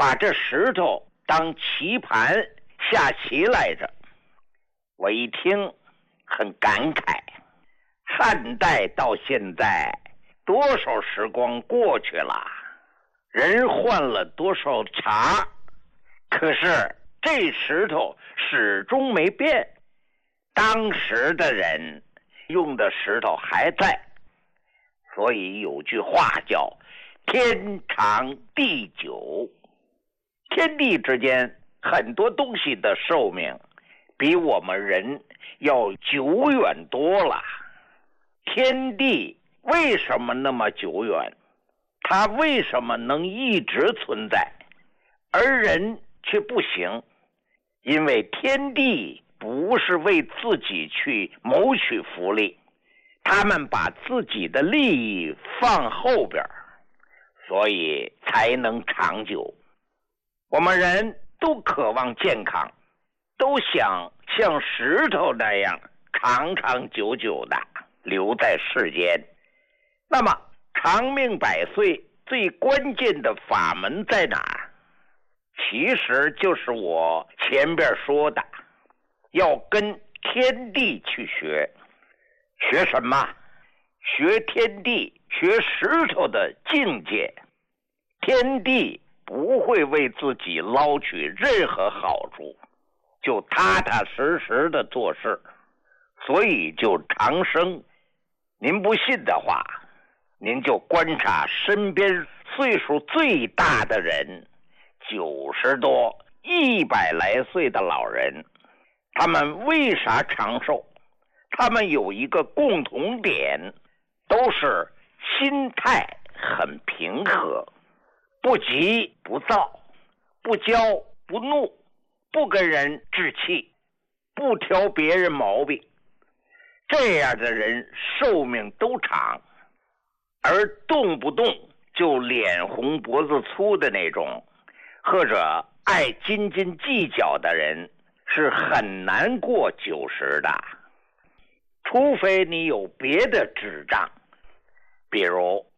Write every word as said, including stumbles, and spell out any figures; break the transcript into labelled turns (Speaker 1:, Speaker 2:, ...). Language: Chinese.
Speaker 1: 把这石头当棋盘下棋来着。我一听很感慨，汉代到现在多少时光过去了，人换了多少茬，可是这石头始终没变，当时的人用的石头还在。所以有句话叫天长地久，天地之间很多东西的寿命比我们人要久远多了。天地为什么那么久远？它为什么能一直存在，而人却不行？因为天地不是为自己去谋取福利，他们把自己的利益放后边，所以才能长久。我们人都渴望健康，都想像石头那样长长久久的留在世间。那么长命百岁最关键的法门在哪儿？其实就是我前边说的，要跟天地去学。学什么？学天地，学石头的境界。天地不会为自己捞取任何好处，就踏踏实实的做事，所以就长生。您不信的话，您就观察身边岁数最大的人，九十多、一百来岁的老人，他们为啥长寿？他们有一个共同点，都是心态很平和，不急不躁，不骄不怒，不跟人置气，不挑别人毛病。这样的人寿命都长，而动不动就脸红脖子粗的那种，或者爱斤斤计较的人，是很难过九十的。除非你有别的智障，比如